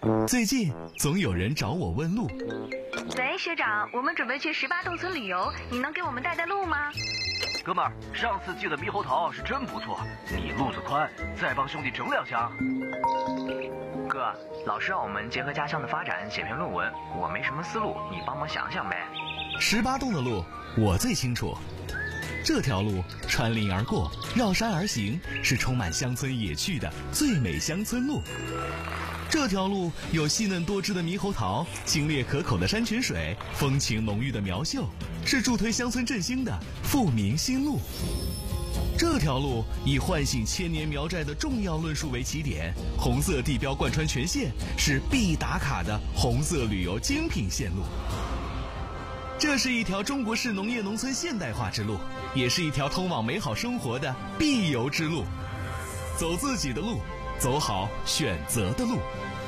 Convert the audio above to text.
最近总有人找我问路。 喂，学长，我们准备去18洞村旅游，你能给我们带路吗？ 哥们儿，上次寄的猕猴桃是真不错，你路子宽，再帮兄弟整2箱。 哥，老师让我们结合家乡的发展写篇论文，我没什么思路，你帮忙想想呗。 18洞的路我最清楚，这条路穿林而过，绕山而行，是充满乡村野趣的最美乡村路。这条路有细嫩多汁的猕猴桃，清冽可口的山泉水，风情浓郁的苗秀，是助推乡村振兴的富民新路。这条路以唤醒千年苗寨的重要论述为起点，红色地标贯穿全线，是必打卡的红色旅游精品线路。这是一条中国式农业农村现代化之路，也是一条通往美好生活的必游之路。走自己的路，走好选择的路。